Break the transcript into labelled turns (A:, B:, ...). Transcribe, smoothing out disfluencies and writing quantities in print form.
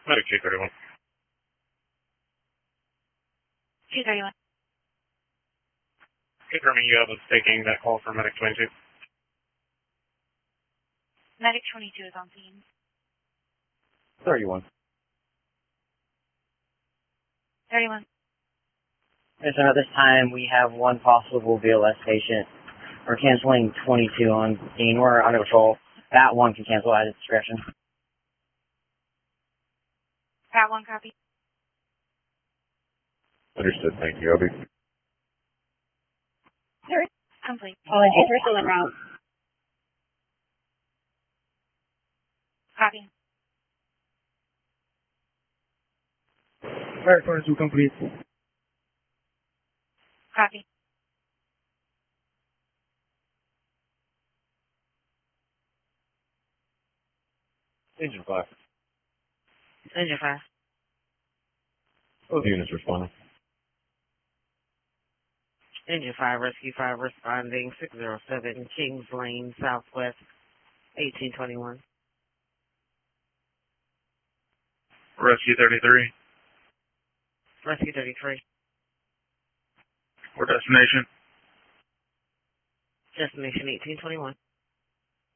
A: Medic 231.
B: 231.
A: Confirming you have us taking that call for Medic 22.
B: Medic 22 is on scene.
C: 31.
B: 31.
C: Yes, sir. At this time, we have one possible BLS patient. We're canceling 22 on scene. We're under patrol. That one can cancel at its discretion.
B: Pat 1 copy.
A: Understood. Thank you, Obi.
B: Complete.
D: All engines are still en route.
B: Copy.
C: Fire 22 complete.
B: Copy.
A: Engine 5.
B: Engine 5.
A: Both units responding.
E: Engine 5, Rescue 5 responding, 607 Kings Lane, Southwest, 1821.
A: Rescue 33.
E: Rescue 33.
A: Or destination.
E: Destination 1821.